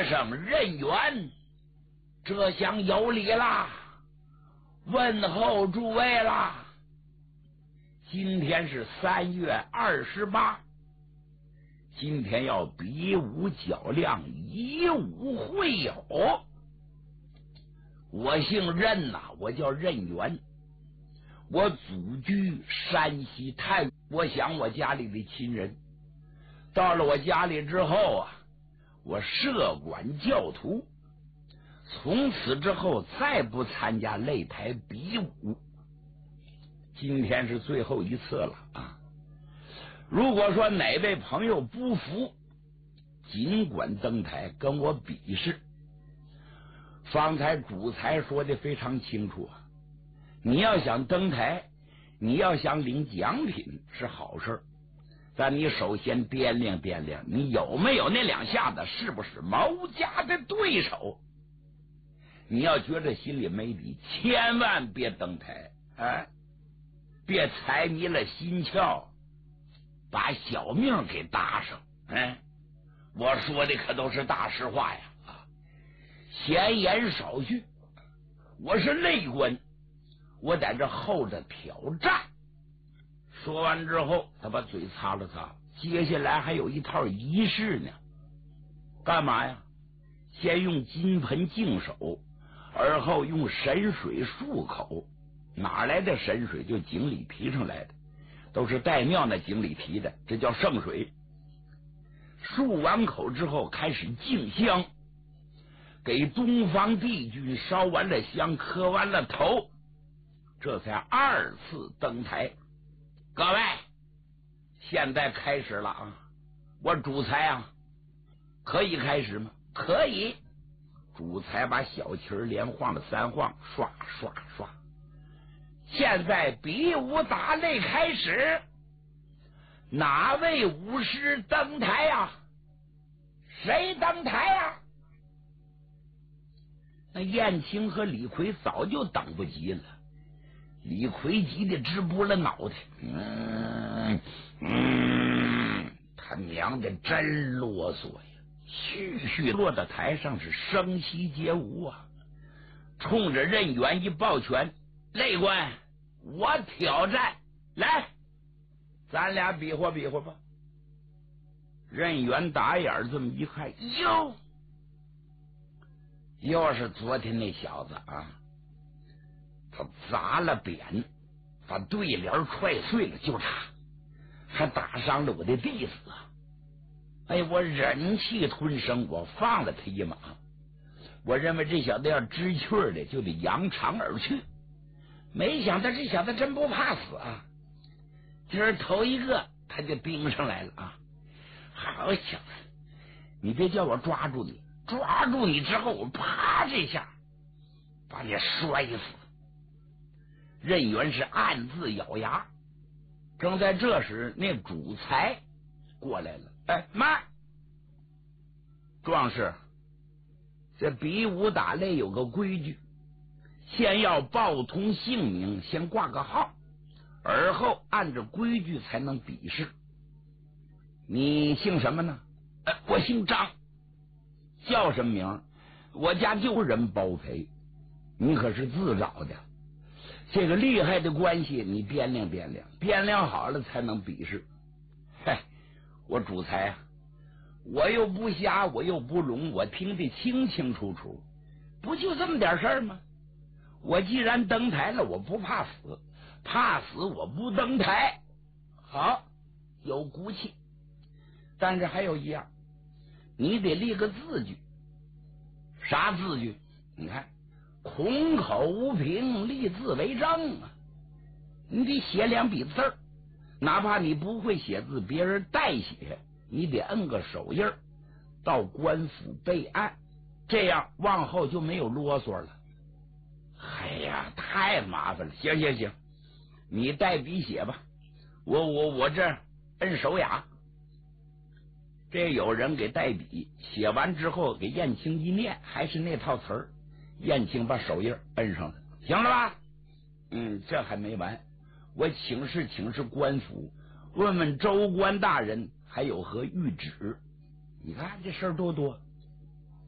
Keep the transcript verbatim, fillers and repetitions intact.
声任远，这厢有礼啦，问候诸位啦。今天是三月二十八，今天要比武较量，以武会友。我姓任呐、啊，我叫任远，我祖居山西太原。我想我家里的亲人，到了我家里之后啊，我设馆教徒，从此之后再不参加擂台比武。今天是最后一次了啊！如果说哪位朋友不服，尽管登台跟我比试。方才主裁说的非常清楚啊，你要想登台，你要想领奖品是好事，但你首先掂量掂量，你有没有那两下子，是不是某家的对手？你要觉得心里没底，千万别登台，哎，别财迷了心窍，把小命给搭上。哎，我说的可都是大实话呀！啊，闲言少叙，我是擂官，我在这候着挑战。说完之后，他把嘴擦了擦，接下来还有一套仪式呢。干嘛呀？先用金盆净手，而后用神水漱口。哪来的神水？就井里提上来的，都是带庙那井里提的，这叫圣水。漱完口之后，开始敬香，给东方帝君烧完了香，磕完了头，这才二次登台。各位，现在开始了啊！我主裁啊，可以开始吗？可以。主裁把小旗儿连晃了三晃，刷刷刷。现在比武打擂开始，哪位武师登台呀？谁登台呀？那燕青和李逵早就等不及了。李逵急得直拨了脑袋，嗯嗯，他娘的真啰嗦呀！絮絮落到台上是声息皆无啊！冲着任远一抱拳，擂官，我挑战，来，咱俩比划比划吧。任远打眼这么一看，哟，又是昨天那小子啊！他砸了扁，把对联踹碎了，就差还打伤了我的弟子。哎，我忍气吞声，我放了他一马。我认为这小子要知趣的，就得扬长而去。没想到这小子真不怕死啊！今儿头一个他就盯上来了啊！好小子，你别叫我抓住你，抓住你之后，我啪这下把你摔死。任远是暗自咬牙。正在这时，那主裁过来了。哎，慢！壮士，这比武打擂有个规矩，先要报通姓名，先挂个号，而后按照规矩才能比试。你姓什么呢？呃，我姓张。叫什么名？我家就人包培。你可是自找的。这个厉害的关系，你掂量掂量，掂量好了才能比试。嗨，我主裁啊，我又不瞎，我又不聋，我听得清清楚楚，不就这么点事儿吗？我既然登台了，我不怕死，怕死我不登台。好，有骨气，但是还有一样，你得立个字据。啥字据？你看。孔口无凭，立字为证啊！你得写两笔字儿，哪怕你不会写字，别人代写，你得摁个手印儿，到官府备案，这样往后就没有啰嗦了。哎呀，太麻烦了！行行行，你代笔写吧，我我我这摁手雅。这有人给代笔，写完之后给燕青一念，还是那套词儿。燕青把手印摁上了，行了吧？嗯，这还没完，我请示请示官府，问问州官大人还有何谕旨。你看这事儿多多，